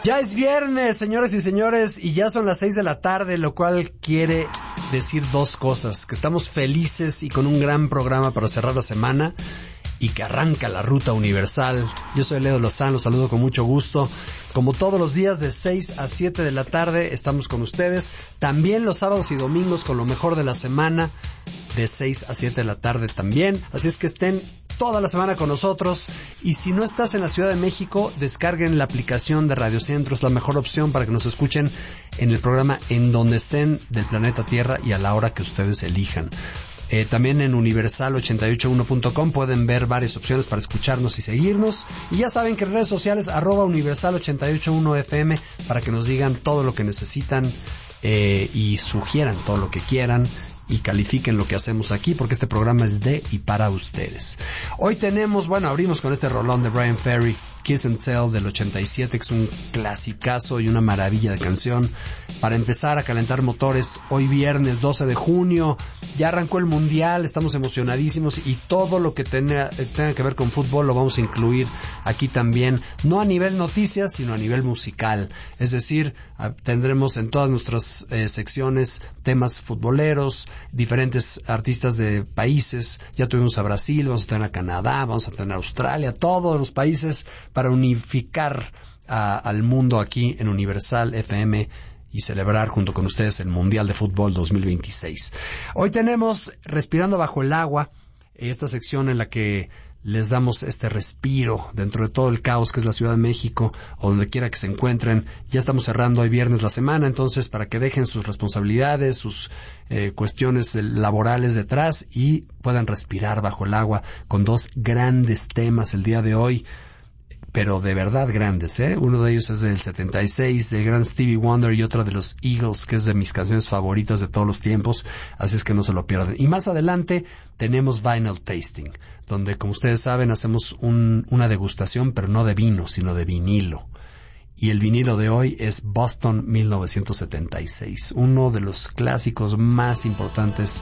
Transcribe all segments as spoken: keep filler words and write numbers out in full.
Ya es viernes, señores y señores, y ya son las seis de la tarde, lo cual quiere decir dos cosas: que estamos felices y con un gran programa para cerrar la semana, y que arranca la ruta universal. Yo soy Leo Lozano, los saludo con mucho gusto. Como todos los días de seis a siete de la tarde estamos con ustedes. También los sábados y domingos con lo mejor de la semana, de seis a siete de la tarde también. Así es que estén toda la semana con nosotros. Y si no estás en la Ciudad de México, descarguen la aplicación de Radio Centro. Es la mejor opción para que nos escuchen en el programa en donde estén del planeta Tierra y a la hora que ustedes elijan. Eh, también en universal ochenta y ocho uno punto com pueden ver varias opciones para escucharnos y seguirnos. Y ya saben que en redes sociales, arroba universal ochenta y ocho uno F M, para que nos digan todo lo que necesitan eh, y sugieran todo lo que quieran y califiquen lo que hacemos aquí, porque este programa es de y para ustedes. Hoy tenemos, bueno, abrimos con este rolón de Bryan Ferry, Kiss and Tell del ochenta y siete, que es un clasicazo y una maravilla de canción. Para empezar a calentar motores, hoy viernes doce de junio, ya arrancó el Mundial, estamos emocionadísimos y todo lo que tenga, tenga que ver con fútbol lo vamos a incluir aquí también, no a nivel noticias, sino a nivel musical. Es decir, tendremos en todas nuestras eh, secciones temas futboleros, diferentes artistas de países. Ya tuvimos a Brasil, vamos a tener a Canadá, vamos a tener a Australia, todos los países para unificar a, al mundo aquí en Universal F M y celebrar junto con ustedes el Mundial de Fútbol dos mil veintiséis. Hoy tenemos Respirando Bajo el Agua, esta sección en la que les damos este respiro dentro de todo el caos que es la Ciudad de México, o donde quiera que se encuentren. Ya estamos cerrando hoy viernes la semana, entonces para que dejen sus responsabilidades, sus eh, cuestiones laborales detrás y puedan respirar bajo el agua con dos grandes temas el día de hoy, pero de verdad grandes, ¿eh? Uno de ellos es del setenta y seis, del gran Stevie Wonder, y otra de los Eagles, que es de mis canciones favoritas de todos los tiempos, así es que no se lo pierdan. Y más adelante tenemos Vinyl Tasting, donde, como ustedes saben, hacemos un, una degustación, pero no de vino, sino de vinilo. Y el vinilo de hoy es Boston mil novecientos setenta y seis, uno de los clásicos más importantes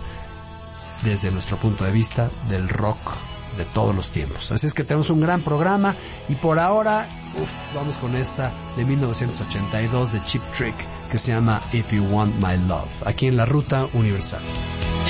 desde nuestro punto de vista del rock de todos los tiempos. Así es que tenemos un gran programa y por ahora, uf, vamos con esta de mil novecientos ochenta y dos de Cheap Trick, que se llama If You Want My Love, aquí en la Ruta Universal.